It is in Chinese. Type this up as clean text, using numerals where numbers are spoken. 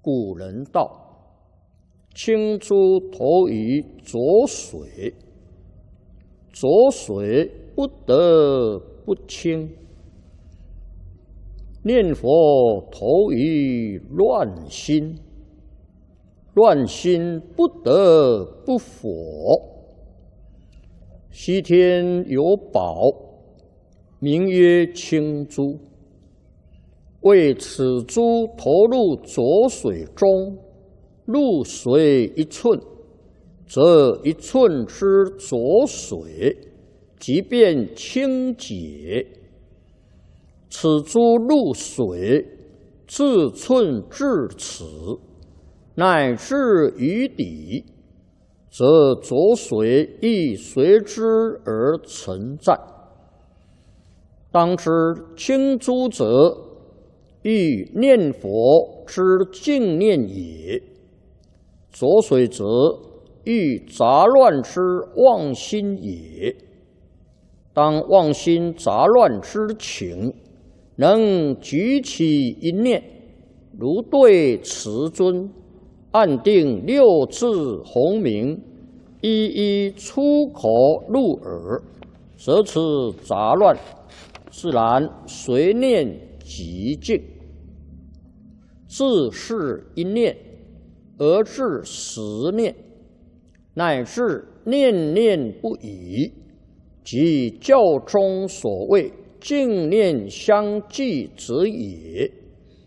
古人道：“清珠投于浊水，浊水不得不清；念佛投于乱心，乱心不得不佛。西天有宝，名曰清珠。为此珠投入浊水中，入水1寸，则1寸之浊水即便清洁。此珠入水，自寸至此，乃至于底，则浊水亦随之而存在。当知清珠者，欲念佛之净念也；浊水则欲杂乱之妄心也。当妄心杂乱之情，能举起一念，如对慈尊，按定6字洪名，一一出口入耳，则此杂乱自然随念即净。自是一念而至10念，乃至念念不已，即教中所谓净念相继者也。